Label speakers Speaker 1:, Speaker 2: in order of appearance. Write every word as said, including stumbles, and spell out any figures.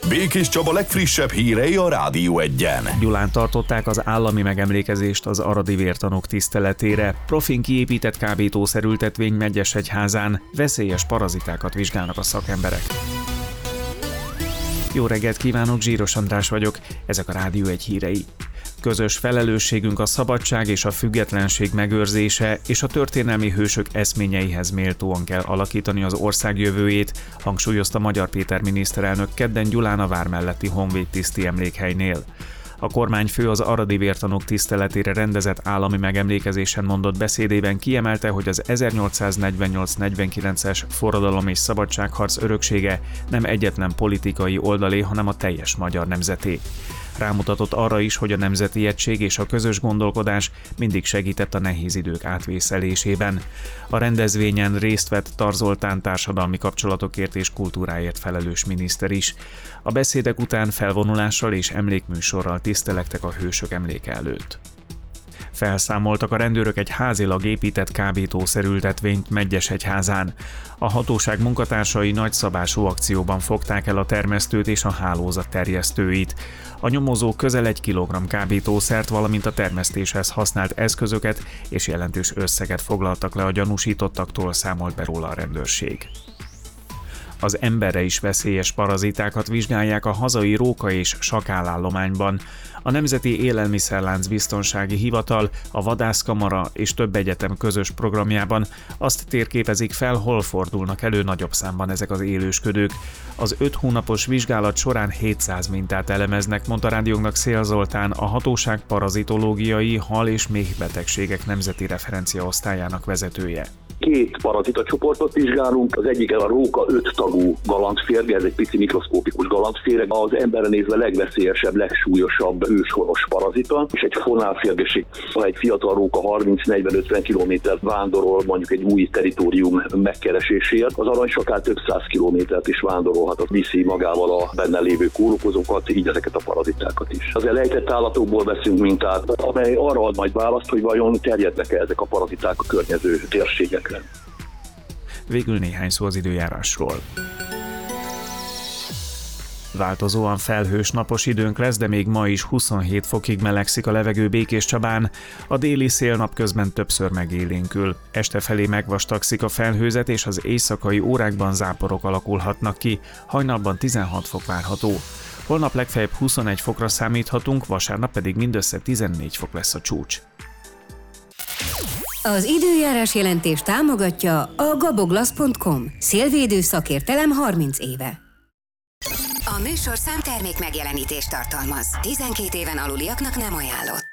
Speaker 1: Békés Csaba legfrissebb hírei a Rádió Egyen.
Speaker 2: Gyulán tartották az állami megemlékezést az aradi vértanúk tiszteletére. Profin kiépített kábítószerültetvény Megyeshegyházán. Veszélyes parazitákat vizsgálnak a szakemberek. Jó reggelt kívánok, Zsíros András vagyok, ezek a Rádió Egy hírei. Közös felelősségünk a szabadság és a függetlenség megőrzése, és a történelmi hősök eszményeihez méltóan kell alakítani az ország jövőjét, hangsúlyozta Magyar Péter miniszterelnök kedden Gyulán a vár melletti honvédtiszti emlékhelynél. A kormányfő az aradi vértanúk tiszteletére rendezett állami megemlékezésen mondott beszédében kiemelte, hogy az ezernyolcszáznegyvennyolc negyvenkilences forradalom és szabadságharc öröksége nem egyetlen politikai oldalé, hanem a teljes magyar nemzeté. Rámutatott arra is, hogy a nemzeti egység és a közös gondolkodás mindig segített a nehéz idők átvészelésében. A rendezvényen részt vett Tar Zoltán társadalmi kapcsolatokért és kultúráért felelős miniszter is. A beszédek után felvonulással és emlékműsorral tisztelektek a hősök emléke előtt. Felszámoltak a rendőrök egy házilag épített kábítószerültetvényt Megyeshegyházán. A hatóság munkatársai nagyszabású akcióban fogták el a termesztőt és a hálózat terjesztőit. A nyomozók közel egy kilogramm kábítószert, valamint a termesztéshez használt eszközöket és jelentős összeget foglaltak le a gyanúsítottaktól, számolt be róla a rendőrség. Az emberre is veszélyes parazitákat vizsgálják a hazai róka- és sakálállományban. A Nemzeti Élelmiszerlánc Biztonsági Hivatal, a Vadászkamara és több egyetem közös programjában azt térképezik fel, hol fordulnak elő nagyobb számban ezek az élősködők. Az öt hónapos vizsgálat során hétszáz mintát elemeznek, mondta rádiónknak Szél Zoltán, a hatóság parazitológiai, hal- és méhbetegségek nemzeti referenciaosztályának vezetője.
Speaker 3: Két parazitacsoportot vizsgálunk, az egyik a róka öt tagú galantférge, ez egy pici mikroszkópikus galantféreg, az emberre nézve legveszélyesebb, legsúlyosabb őshonos parazita, és egy fonálférgeség, ha egy fiatal róka harminc-negyven-ötven kilométert vándorol mondjuk egy új territórium megkeresésért, az aranysakál több száz kilométert is vándorolhat, viszi magával a benne lévő kórokozókat, így ezeket a parazitákat is. Az elejtett állatokból veszünk mintát, amely arra ad majd választ, hogy vajon terjednek-e ezek a paraziták a környező térségekre.
Speaker 2: Végül néhány szó az időjárásról. Változóan felhős napos időnk lesz, de még ma is huszonhét fokig melegszik a levegő Békés Csabán. A déli szél napközben többször megélénkül. Este felé megvastagszik a felhőzet, és az éjszakai órákban záporok alakulhatnak ki. Hajnalban tizenhat fok várható. Holnap legfeljebb huszonegy fokra számíthatunk, vasárnap pedig mindössze tizennégy fok lesz a csúcs.
Speaker 4: Az időjárás jelentés támogatja a gaboglasz pont com. Szélvédő szakértelem harminc éve.
Speaker 5: A műsorszám termék megjelenítést tartalmaz. tizenkét éven aluliaknak nem ajánlott.